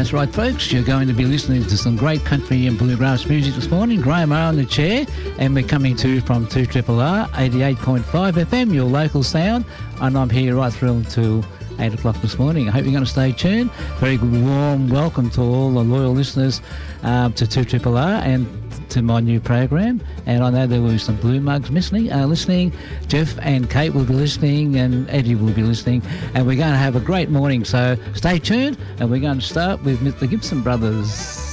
That's right, folks. You're going to be listening to some great country and bluegrass music this morning. Graham R on the chair, and we're coming to you from 2RRR 88.5 FM, your local sound. And I'm here right through until 8 o'clock this morning. I hope you're going to stay tuned. Very good, warm welcome to all the loyal listeners to 2RRR and to my new program. And I know there will be some Blue Mugs listening. Jeff and Kate will be listening, and Eddie will be listening, and we're going to have a great morning. So stay tuned, and we're going to start with the Gibson Brothers.